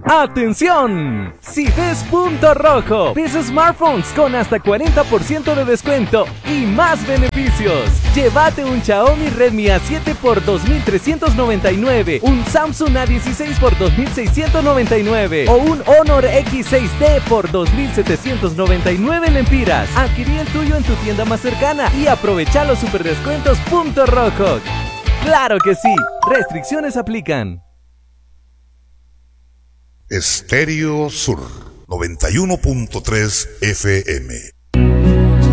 ¡Atención! Si ves punto rojo, ves smartphones con hasta 40% de descuento y más beneficios. Llévate un Xiaomi Redmi A7 por 2.399, un Samsung A16 por 2.699 o un Honor X6D por 2.799 lempiras. Adquirí el tuyo en tu tienda más cercana y aprovecha los super descuentos punto rojo. ¡Claro que sí! Restricciones aplican. Estéreo Sur 91.3 FM.